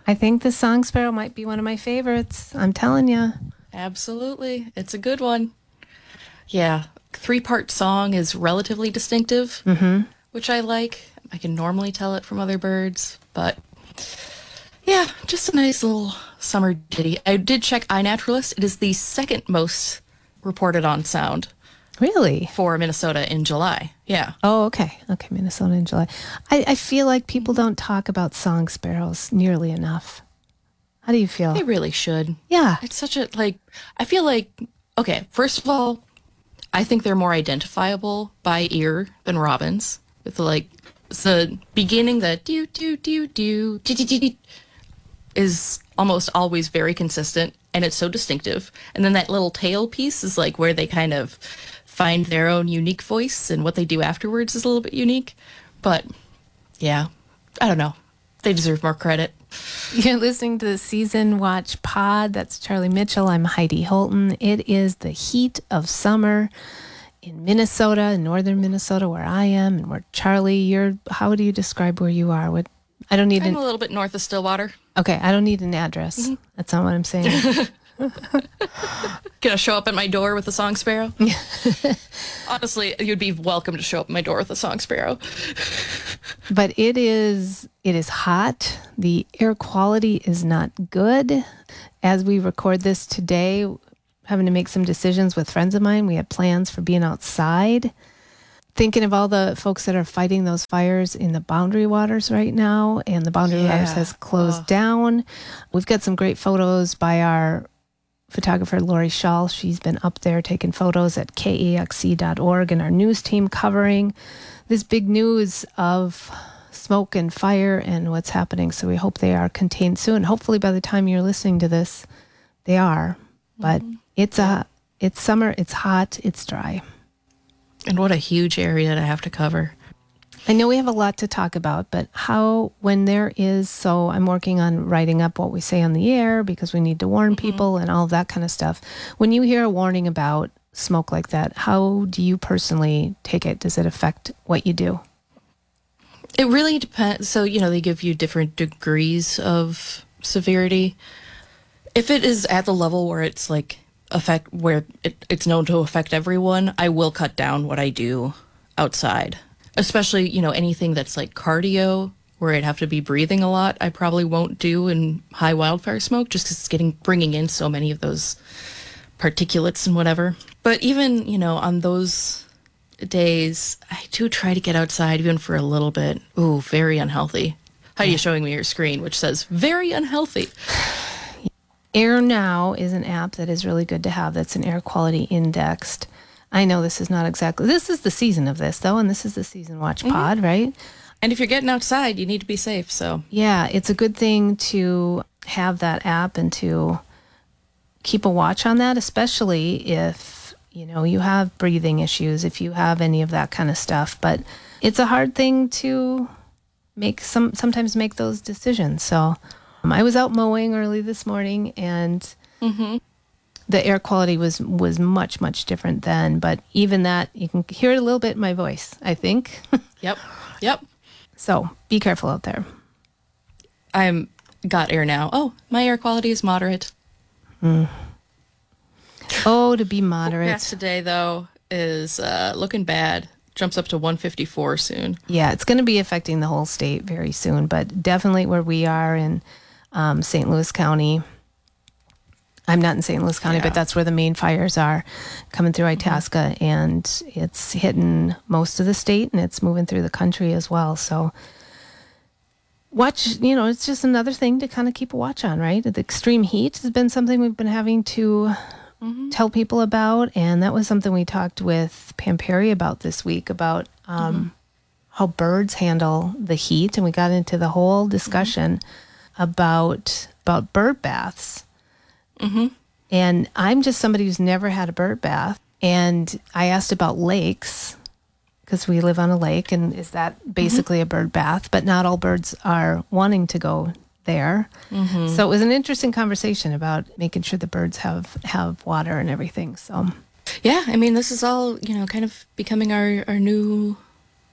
I think the song sparrow might be one of my favorites. I'm telling you. Absolutely. It's a good one. Yeah. 3-part song is relatively distinctive, which I like. I can normally tell it from other birds, but yeah, just a nice little summer ditty. I did check iNaturalist. It is the second most reported on sound Really? for Minnesota in July. Yeah. Oh, okay. Okay, Minnesota in July. I feel like people don't talk about song sparrows nearly enough. How do you feel? They really should. Yeah. It's such a, I feel like, okay, first of all, I think they're more identifiable by ear than robins. With the beginning, the do do do do do is almost always very consistent, and it's so distinctive. And then that little tail piece is like where they kind of find their own unique voice, and what they do afterwards is a little bit unique. But yeah, I don't know. They deserve more credit. You're listening to the Season Watch Pod. That's Charlie Mitchell. I'm Heidi Holton. It is the heat of summer in Minnesota, in northern Minnesota, where I am, and where Charlie, how do you describe where you are? I'm a little bit north of Stillwater. Okay, I don't need an address. That's not what I'm saying. Gonna show up at my door with a song sparrow? Honestly, you'd be welcome to show up at my door with a song sparrow. But it is hot. The air quality is not good. As we record this today, having to make some decisions with friends of mine. We have plans for being outside. Thinking of all the folks that are fighting those fires in the Boundary Waters right now, and the Boundary Waters has closed down. We've got some great photos by our photographer, Lori Schall. She's been up there taking photos at KAXC.org, and our news team covering this big news of smoke and fire and what's happening. So we hope they are contained soon. Hopefully by the time you're listening to this, they are. But it's summer, it's hot, it's dry. And what a huge area to have to cover. I know we have a lot to talk about, but so I'm working on writing up what we say on the air because we need to warn people and all of that kind of stuff. When you hear a warning about smoke like that, how do you personally take it? Does it affect what you do? It really depends. So, they give you different degrees of severity. If it is at the level where it's it's known to affect everyone, I will cut down what I do outside. Especially, anything that's like cardio, where I'd have to be breathing a lot, I probably won't do in high wildfire smoke, just because it's bringing in so many of those particulates and whatever. But even, on those days, I do try to get outside even for a little bit. Ooh, very unhealthy. Heidi's showing me your screen, which says very unhealthy. Air Now is an app that is really good to have. That's an air quality indexed. I know this is the season of this, though, and this is the Season Watch Pod, right? And if you're getting outside, you need to be safe, so. Yeah, it's a good thing to have that app and to keep a watch on that, especially if, you have breathing issues, if you have any of that kind of stuff. But it's a hard thing to sometimes make those decisions. So I was out mowing early this morning, and the air quality was much, much different then. But even that, you can hear it a little bit in my voice, I think. Yep. So be careful out there. I'm got air now. Oh, my air quality is moderate. Oh, to be moderate. Forecast today, though, is looking bad. Jumps up to 154 soon. Yeah, it's going to be affecting the whole state very soon, but definitely where we are in St. Louis County. I'm not in St. Louis County, but that's where the main fires are coming through Itasca, and it's hitting most of the state, and it's moving through the country as well. So watch, it's just another thing to kind of keep a watch on, right? The extreme heat has been something we've been having to tell people about, and that was something we talked with Pam Perry about this week, about how birds handle the heat, and we got into the whole discussion about bird baths. And I'm just somebody who's never had a bird bath. And I asked about lakes, because we live on a lake, and is that basically a bird bath? But not all birds are wanting to go there. So it was an interesting conversation about making sure the birds have water and everything. So yeah, I mean, this is all, kind of becoming our new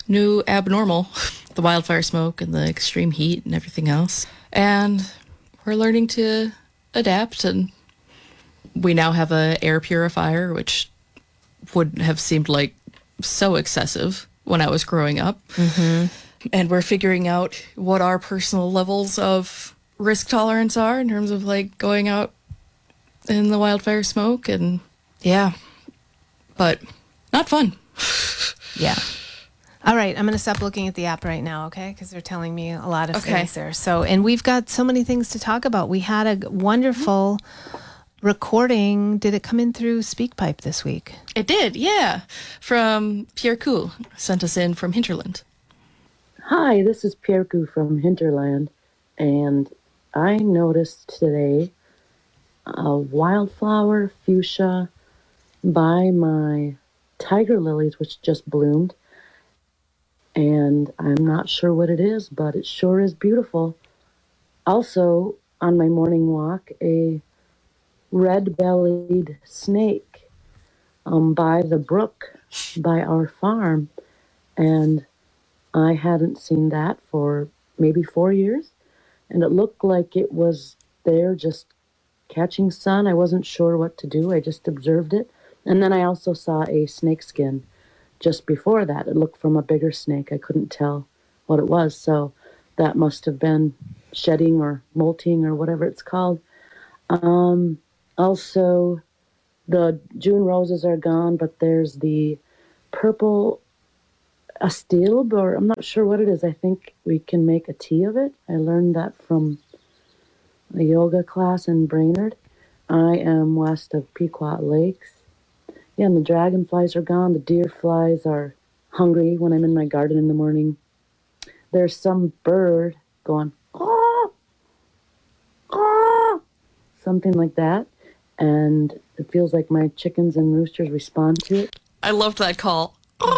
new abnormal, the wildfire smoke and the extreme heat and everything else. And we're learning to adapt, and we now have an air purifier, which would have seemed like so excessive when I was growing up. Mm-hmm. And we're figuring out what our personal levels of risk tolerance are in terms of like going out in the wildfire smoke. And yeah, but not fun. Yeah. All right, I'm going to stop looking at the app right now, okay? Because they're telling me a lot of things there. So, and we've got so many things to talk about. We had a wonderful recording. Did it come in through SpeakPipe this week? It did, yeah. From Pierre Coup, sent us in from Hinterland. Hi, this is Pierre Coup from Hinterland, and I noticed today a wildflower fuchsia by my tiger lilies, which just bloomed. And I'm not sure what it is, but it sure is beautiful. Also, on my morning walk, a red-bellied snake by the brook by our farm. And I hadn't seen that for maybe 4 years. And it looked like it was there just catching sun. I wasn't sure what to do. I just observed it. And then I also saw a snakeskin just before that. It looked from a bigger snake. I couldn't tell what it was. So that must have been shedding or molting or whatever it's called. Also, the June roses are gone, but there's the purple astilbe, or I'm not sure what it is. I think we can make a tea of it. I learned that from a yoga class in Brainerd. I am west of Pequot Lakes. Yeah, and the dragonflies are gone. The deer flies are hungry when I'm in my garden in the morning. There's some bird going, ah, ah, something like that. And it feels like my chickens and roosters respond to it. I loved that call.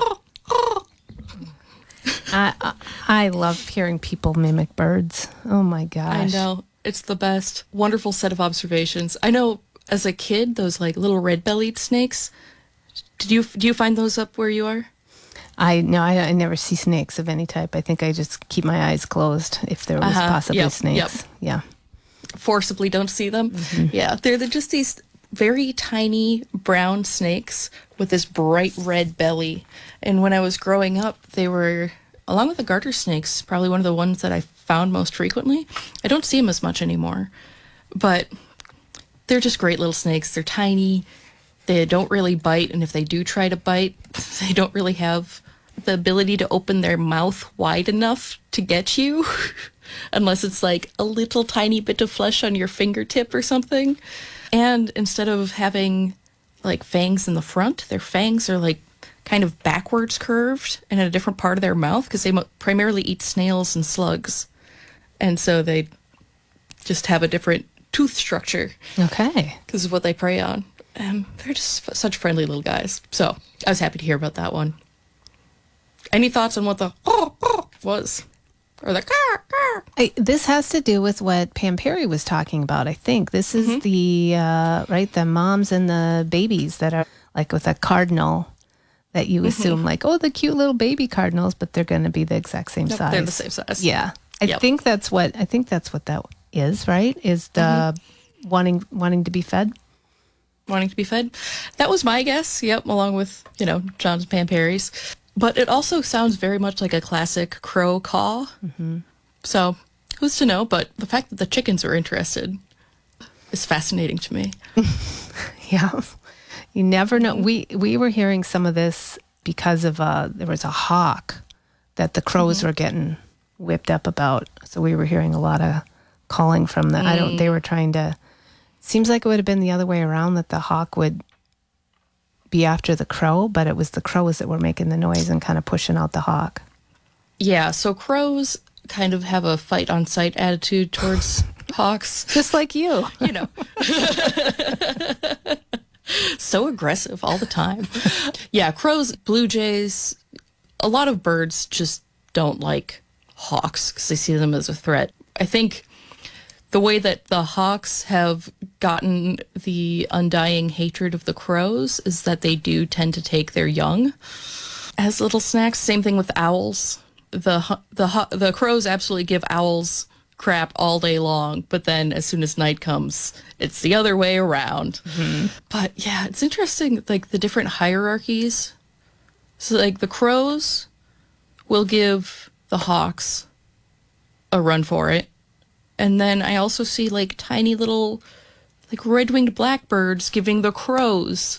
I love hearing people mimic birds. Oh my gosh. I know. It's the best. Wonderful set of observations. I know as a kid, those like little red-bellied snakes, do you find those up where you are? I never see snakes of any type. I think I just keep my eyes closed if there was possibly snakes. Yep. Yeah. Forcibly don't see them. Mm-hmm. Yeah. They're just these very tiny brown snakes with this bright red belly. And when I was growing up, they were, along with the garter snakes, probably one of the ones that I found most frequently. I don't see them as much anymore, but they're just great little snakes. They're tiny. They don't really bite, and if they do try to bite, they don't really have the ability to open their mouth wide enough to get you, unless it's like a little tiny bit of flesh on your fingertip or something. And instead of having like fangs in the front, their fangs are like kind of backwards curved and in a different part of their mouth, because they primarily eat snails and slugs. And so they just have a different tooth structure. Okay. Because of what they prey on. They're just such friendly little guys. So I was happy to hear about that one. Any thoughts on what the was? Or the this has to do with what Pam Perry was talking about, I think. This is the moms and the babies that are like with a cardinal that you assume like, oh, the cute little baby cardinals, but they're going to be the exact same size. They're the same size. Yeah. I think that's what that is, right? Is the wanting to be fed? Wanting to be fed. That was my guess. Yep, along with, John's and Pam Perry's. But it also sounds very much like a classic crow caw. Mm-hmm. So who's to know? But the fact that the chickens were interested is fascinating to me. Yeah. You never know. We were hearing some of this because of there was a hawk that the crows were getting whipped up about. So we were hearing a lot of calling from the, they were trying to, seems like it would have been the other way around, that the hawk would be after the crow, but it was the crows that were making the noise and kind of pushing out the hawk. Yeah, so crows kind of have a fight on sight attitude towards hawks. Just like you. So aggressive all the time. Yeah, crows, blue jays, a lot of birds just don't like hawks because they see them as a threat. I think the way that the hawks have gotten the undying hatred of the crows is that they do tend to take their young. as little snacks. Same thing with owls. The crows absolutely give owls crap all day long, but then as soon as night comes, it's the other way around. Mm-hmm. But yeah, it's interesting, like the different hierarchies. So like the crows will give the hawks a run for it. And then I also see like tiny little like red-winged blackbirds giving the crows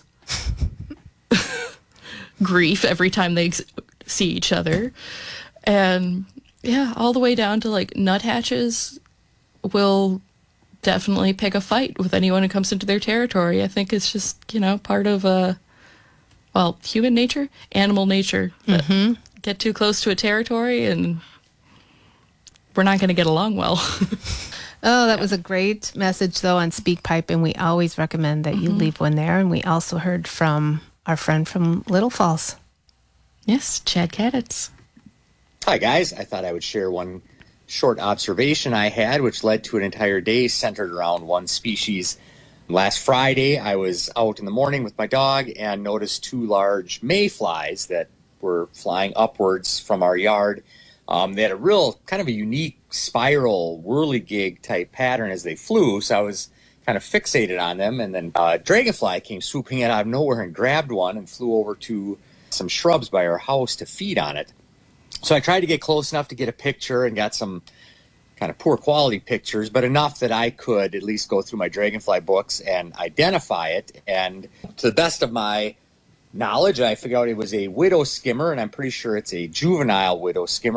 grief every time they see each other. And yeah, all the way down to like nuthatches will definitely pick a fight with anyone who comes into their territory. I think it's just, part of, human nature, animal nature. Mm-hmm. Get too close to a territory and we're not going to get along well. Oh, that was a great message, though, on SpeakPipe, and we always recommend that you leave one there. And we also heard from our friend from Little Falls. Yes, Chad Kaditz. Hi, guys. I thought I would share one short observation I had, which led to an entire day centered around one species. Last Friday, I was out in the morning with my dog and noticed two large mayflies that were flying upwards from our yard. They had a real kind of a unique spiral whirligig type pattern as they flew, so I was kind of fixated on them. And then a dragonfly came swooping in out of nowhere and grabbed one and flew over to some shrubs by our house to feed on it. So I tried to get close enough to get a picture and got some kind of poor quality pictures, but enough that I could at least go through my dragonfly books and identify it. And to the best of my knowledge, I figured out it was a widow skimmer, and I'm pretty sure it's a juvenile widow skimmer.